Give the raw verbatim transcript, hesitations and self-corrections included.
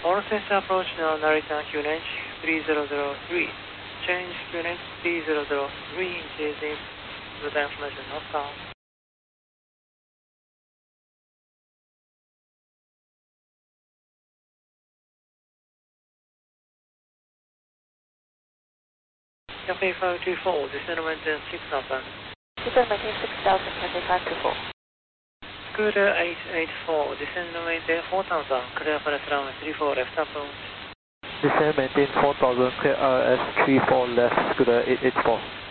All sets approach now, Narita Q N H three zero zero three. Change Q N H three zero zero three, chasing with information northbound. Cafe five two four, descend and maintain six thousand. Descend and maintain six thousand, Cafe five two four. Scooter eight eight four, descend and maintain four thousand, clear for the runway three four left approach. Descend and maintain four thousand, clear R S three four left, Scooter eight eight four.